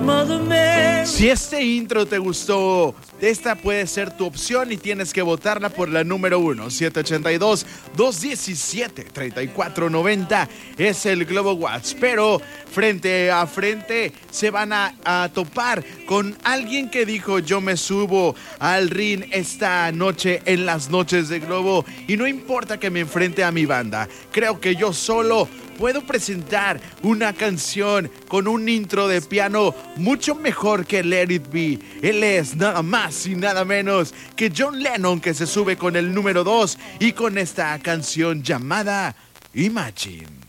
Mother Mary. Si este intro te gustó, esta puede ser tu opción y tienes que votarla por la número 1. 782-217-3490 es el Globo Watts. Pero frente a frente se van a topar con alguien que dijo: yo me subo al ring esta noche en las noches de Globo y no importa que me enfrente a mi banda. Creo que yo solo puedo presentar una canción con un intro de piano mucho mejor que Let It Be. Él es nada más y nada menos que John Lennon, que se sube con el número 2 y con esta canción llamada Imagine.